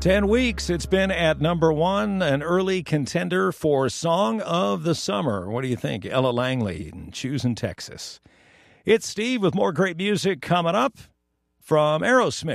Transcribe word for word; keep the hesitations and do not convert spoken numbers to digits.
Ten weeks it's been at number one, an early contender for Song of the Summer. What do you think? Ella Langley and Choosing Texas. It's Steve with more great music coming up from Aerosmith.